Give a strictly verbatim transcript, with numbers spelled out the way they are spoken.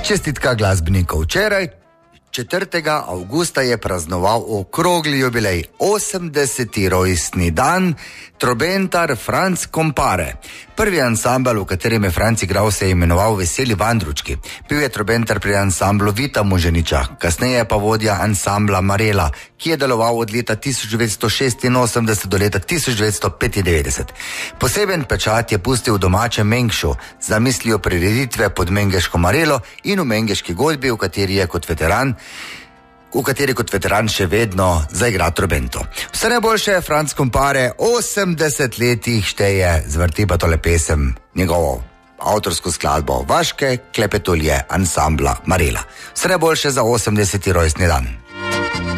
Čestitka glasbenikov. Včeraj, četrtega avgusta, je praznoval okrogli jubilej, osemdeseti rojstni dan, trobentar Franc Kompare. Prvi ansambel, v katerem je Franc igral, se je imenoval Veseli Vandručki. Bil je trobentar pri ansamblu Vita Muženiča, kasneje pa vodja ansambla Marela, ki je deloval od leta tisoč devetsto šestinosemdeset do leta tisoč devetsto petindevetdeset. Poseben pečat je pustil v domačem Mengšu, za mislijo prireditve pod Mengeško Marelo in v Mengeški godbi, v kateri je kot veteran v kateri kot veteran še vedno zaigra trobento. Vse najboljše, Franc Kompare, osemdeset let jih šteje, zvrti pa tole pesem, njegovo avtorsko skladbo Vaške klepetulje ansambla Marela. Vse najboljše za osemdeseti rojstni dan.